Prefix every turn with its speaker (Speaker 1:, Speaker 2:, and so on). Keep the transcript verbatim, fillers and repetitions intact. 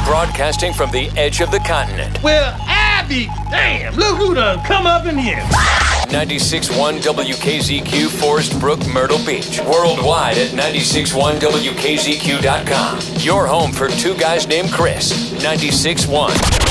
Speaker 1: Broadcasting from the edge of the continent.
Speaker 2: Well, I be damn. Look who done come up in here.
Speaker 1: ninety-six point one W K Z Q, Forest Brook, Myrtle Beach. Worldwide at ninety-six point one W K Z Q dot com. Your home for two guys named Chris. ninety-six point one.